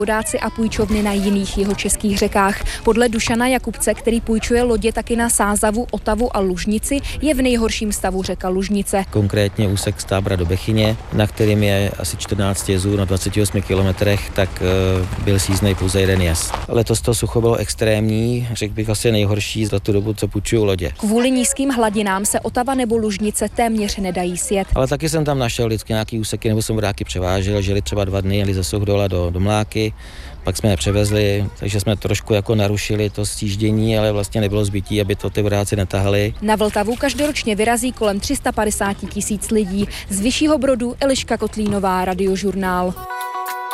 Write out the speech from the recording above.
vodáci a půjčovny na jiných jihočeských řekách. Podle Dušana Jakubce, který půjčuje lodě taky na Sázavu, Otavu a Lužnici, je v nejhorším stavu řeka Lužnice. Konkrétně úsek z Tábora do Bechyně, na kterým je asi 14 jezů na 28 kilometrech, tak byl síznej pouze jeden jez. Letos to sucho bylo extrémní, řekl bych asi nejhorší za tu dobu, co půjčuju lodě. Kvůli nízkým hladinám se Otava nebo Lužnice téměř nedají sjet. Ale taky jsem tam našel vždycky nějaký úseky, nebo jsem vodáky převážel, žili třeba 2 dny, jeli ze Suchdola do Mláky, pak jsme je převezli, takže jsme trošku jako narušili to sjíždění, ale vlastně nebylo zbytí, aby to ty vodáci netahali. Na Vltavu každoročně vyrazí kolem 350 000 lidí. Z Vyššího Brodu Eliška Kotlínová, Radiožurnál.